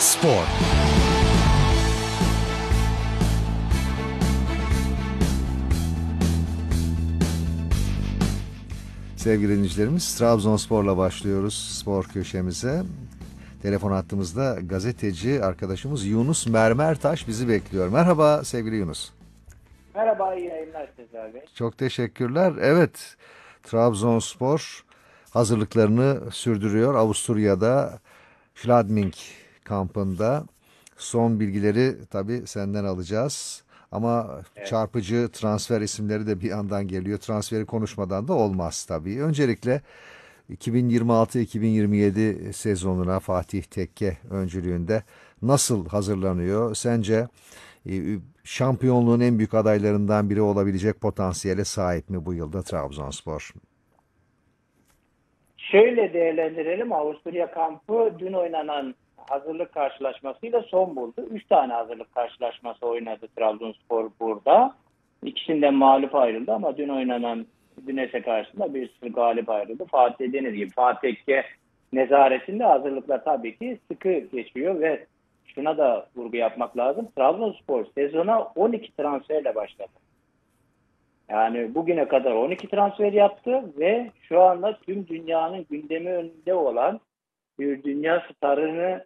Spor. Sevgili dinleyicilerimiz, Trabzonspor'la başlıyoruz spor köşemize. Telefon hattımızda gazeteci arkadaşımız Yunus Mermertaş bizi bekliyor. Merhaba sevgili Yunus. Merhaba, iyi yayınlar Sezer Bey. Çok teşekkürler. Evet, Trabzonspor hazırlıklarını sürdürüyor. Avusturya'da Schladming kampında. Son bilgileri tabii senden alacağız. Ama Evet. çarpıcı transfer isimleri de bir yandan geliyor. Transferi konuşmadan da olmaz tabii. Öncelikle 2026-2027 sezonuna Fatih Tekke öncülüğünde nasıl hazırlanıyor? Sence e, şampiyonluğun en büyük adaylarından biri olabilecek potansiyele sahip mi bu yılda Trabzonspor? Şöyle değerlendirelim. Avusturya kampı dün oynanan hazırlık karşılaşmasıyla son buldu. 3 tane hazırlık karşılaşması oynadı Trabzonspor burada. İkisinden mağlup ayrıldı ama dün oynanan Güneş'e karşısında 1-0 galip ayrıldı. Fatih dediğiniz gibi Fatih Tekke nezaretinde hazırlıklar tabii ki sıkı geçiyor ve şuna da vurgu yapmak lazım. Trabzonspor sezona 12 transferle başladı. Yani bugüne kadar 12 transfer yaptı ve şu anda tüm dünyanın gündemi önünde olan bir dünya starını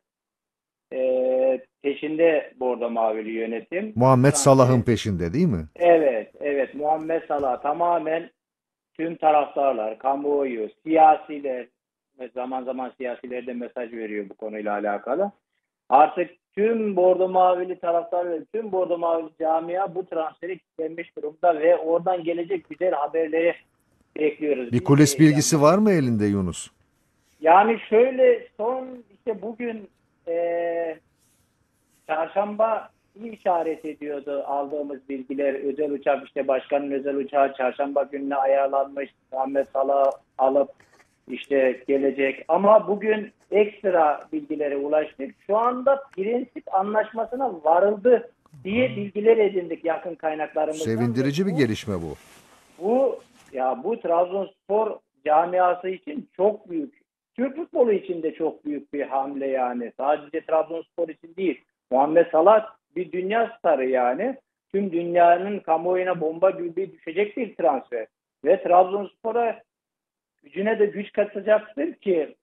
peşinde Bordo Mavili yönetim. Bu Muhammed Salah'ın transferi, peşinde değil mi? evet, Muhammed Salah tamamen tüm taraftarlar, kamuoyu, siyasiler ve zaman zaman siyasiler de mesaj veriyor bu konuyla alakalı. Artık tüm Bordo Mavili taraftar ve tüm Bordo Mavili camia bu transferi kitlenmiş durumda ve oradan gelecek güzel haberleri bekliyoruz. Bir Biz de kulis bilgisi heyecanla var mı bekliyoruz. elinde Yunus? Yani şöyle son işte bugün çarşamba işaret ediyordu aldığımız bilgiler. Özel uçak işte başkanın özel uçağı çarşamba gününe ayarlanmış. Muhammed Salah alıp işte gelecek. Ama bugün ekstra bilgilere ulaştık. Şu anda prensip anlaşmasına varıldı diye bilgiler edindik yakın kaynaklarımızdan ve Sevindirici bir gelişme bu. bu bu Trabzonspor camiası için çok büyük. Türk futbolu için de çok büyük bir hamle yani. Sadece Trabzonspor için değil. Muhammed Salah bir dünya starı yani. Tüm dünyanın kamuoyuna bomba gibi düşecek bir transfer. Ve Trabzonspor'a gücüne de güç katacaktır ki